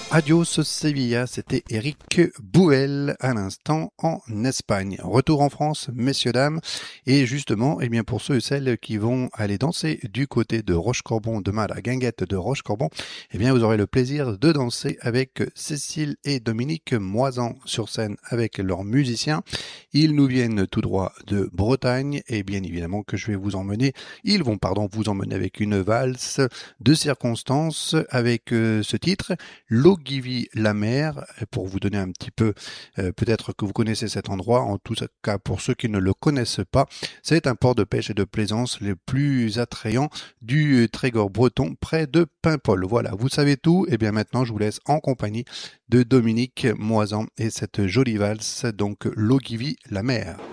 Adios Sevilla, c'était Eric Bouel à l'instant en Espagne. Retour en France, messieurs, dames. Et justement, eh bien, pour ceux et celles qui vont aller danser du côté de Rochecorbon, demain à la guinguette de Rochecorbon, eh bien, vous aurez le plaisir de danser avec Cécile et Dominique Moisan sur scène avec leurs musiciens. Ils nous viennent tout droit de Bretagne et bien évidemment que je vais vous emmener, ils vont, vous emmener avec une valse de circonstance avec ce titre. L'Ogivie la mer, pour vous donner un petit peu, peut-être que vous connaissez cet endroit, en tout cas pour ceux qui ne le connaissent pas, c'est un port de pêche et de plaisance les plus attrayants du Trégor breton près de Paimpol. Voilà, vous savez tout, et bien maintenant je vous laisse en compagnie de Dominique Moisan et cette jolie valse, donc l'Ogivie la mer.